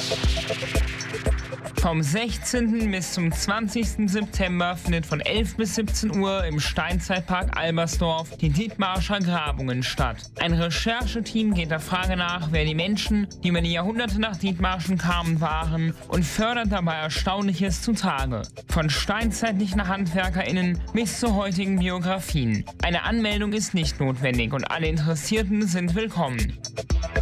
Vom 16. bis zum 20. September findet von 11 bis 17 Uhr im Steinzeitpark Albersdorf die Dithmarscher Grabungen statt. Ein Rechercheteam geht der Frage nach, wer die Menschen, die über die Jahrhunderte nach Dithmarschen kamen, waren und fördert dabei Erstaunliches zutage. Von steinzeitlichen HandwerkerInnen bis zu heutigen Biografien. Eine Anmeldung ist nicht notwendig und alle Interessierten sind willkommen.